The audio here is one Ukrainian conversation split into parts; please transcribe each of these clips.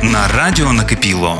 на радіо накипіло.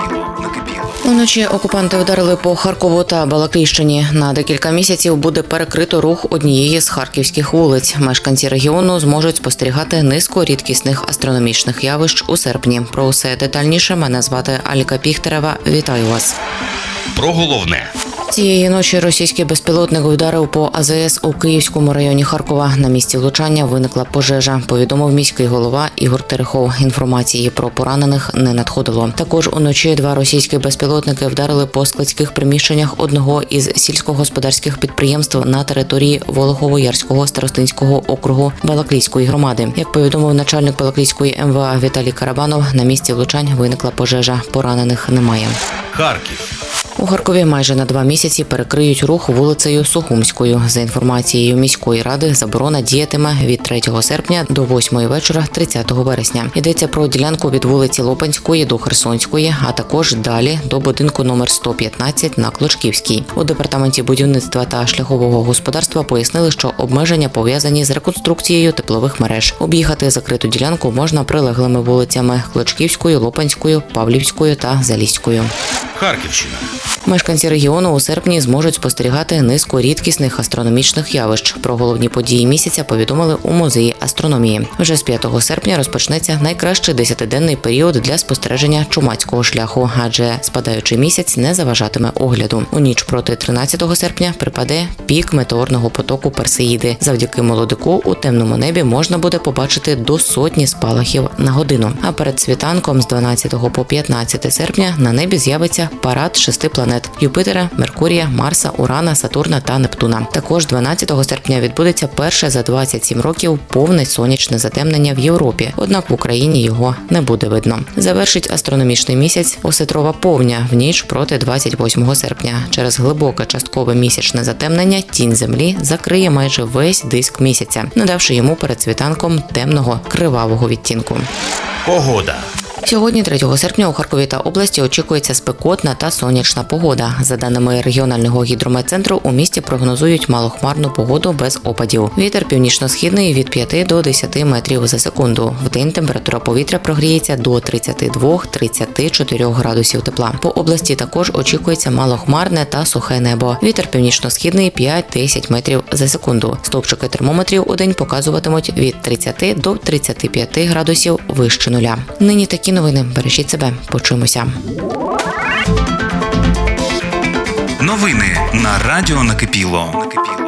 Уночі окупанти вдарили по Харкову та Балаклійщині. На декілька місяців буде перекрито рух однієї з харківських вулиць. Мешканці регіону зможуть спостерігати низку рідкісних астрономічних явищ у серпні. Про усе детальніше мене звати Аліка Піхтерева. Вітаю вас. Про головне. Цієї ночі російський безпілотник вдарив по АЗС у Київському районі Харкова. На місці влучання виникла пожежа, повідомив міський голова Ігор Терехов. Інформації про поранених не надходило. Також уночі два російські безпілотники вдарили по складських приміщеннях одного із сільськогосподарських підприємств на території Волохово-Ярського старостинського округу Балаклійської громади. Як повідомив начальник Балаклійської МВА Віталій Карабанов, на місці влучань виникла пожежа. Поранених немає. Харків. У Харкові майже на 2 місяці перекриють рух вулицею Сухумською. За інформацією міської ради, заборона діятиме від 3 серпня до 8 вечора 30 вересня. Йдеться про ділянку від вулиці Лопанської до Херсонської, а також далі до будинку номер 115 на Клочківській. У департаменті будівництва та шляхового господарства пояснили, що обмеження пов'язані з реконструкцією теплових мереж. Об'їхати закриту ділянку можна прилеглими вулицями Клочківською, Лопанською, Павлівською та Заліською. Харківщина. Мешканці регіону у серпні зможуть спостерігати низку рідкісних астрономічних явищ. Про головні події місяця повідомили у музеї астрономії. Вже з 5 серпня розпочнеться найкращий 10-денний період для спостереження чумацького шляху, адже спадаючий місяць не заважатиме огляду. У ніч проти 13 серпня припаде пік метеорного потоку Персеїди. Завдяки молодику у темному небі можна буде побачити до 100 спалахів на годину. А перед світанком з 12 по 15 серпня на небі з'явиться парад 6 планет – Юпітера, Меркурія, Марса, Урана, Сатурна та Нептуна. Також 12 серпня відбудеться перше за 27 років повне сонячне затемнення в Європі, однак в Україні його не буде видно. Завершить астрономічний місяць осетрова повня в ніч проти 28 серпня. Через глибоке часткове місячне затемнення тінь Землі закриє майже весь диск місяця, надавши йому перед світанком темного кривавого відтінку. Погода. Сьогодні, 3 серпня, у Харкові та області очікується спекотна та сонячна погода. За даними регіонального гідрометцентру, у місті прогнозують малохмарну погоду без опадів. Вітер північно-східний від 5 до 10 метрів за секунду. Вдень температура повітря прогріється до 32-34 градусів тепла. По області також очікується малохмарне та сухе небо. Вітер північно-східний 5-10 метрів за секунду. Стовпчики термометрів у день показуватимуть від 30 до 35 градусів вище нуля. Нині такі новини. Бережіть себе. Почуємося. Новини на радіо накипіло.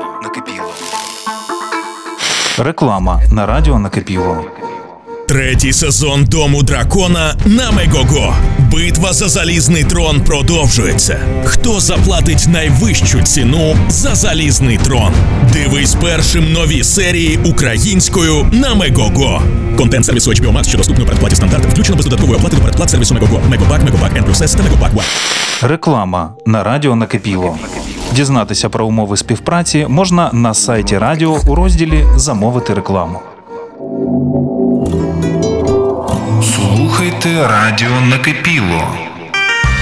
Реклама на радіо накипіло. 3-й сезон Дому дракона на Мегого. Битва за залізний трон продовжується. Хто заплатить найвищу ціну за залізний трон? Дивись першим нові серії українською на Мегого. Контент сервісу HBO Max, що доступний у передплаті стандартам, включено без додаткової оплати до передплат сервісу Мегого. Мегобак, Мегобак, N+S та Мегобак One. Реклама на радіо накипіло. Дізнатися про умови співпраці можна на сайті радіо у розділі «Замовити рекламу». Слухайте радіо накипіло.